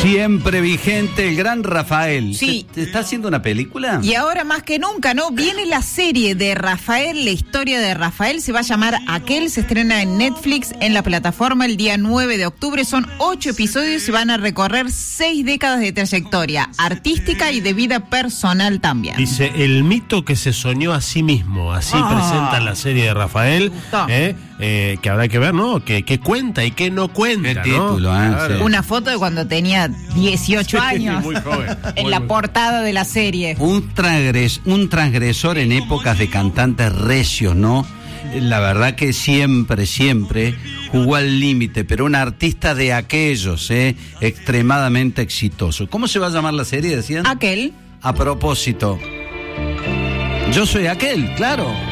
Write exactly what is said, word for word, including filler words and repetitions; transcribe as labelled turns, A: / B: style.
A: Siempre vigente el gran Rafael.
B: Sí.
A: ¿Te, te está haciendo una película?
B: Y ahora más que nunca, ¿no? Viene la serie de Rafael, la historia de Rafael, se va a llamar Aquel, se estrena en Netflix, en la plataforma el día nueve de octubre. Son ocho episodios y van a recorrer seis décadas de trayectoria artística y de vida personal también.
C: Dice, el mito que se soñó a sí mismo. Así
A: Ah.
C: presenta la serie de Rafael, eh, eh, que habrá que ver, ¿no? Que, que cuenta y que no cuenta,
A: Qué
C: ¿no?
A: título, ¿eh?
C: Claro.
A: Sí.
B: Una foto de cuando tenía dieciocho
C: Sí,
B: años.
C: muy joven,
B: En
C: muy
B: la
C: joven.
B: portada de la serie.
A: Un, transgres, un transgresor en épocas de cantantes recios, ¿no? La verdad que siempre, siempre jugó al límite, pero un artista de aquellos, ¿eh? Extremadamente exitoso. ¿Cómo se va a llamar la serie, decían?
B: Aquel.
A: A propósito, yo soy aquel, claro.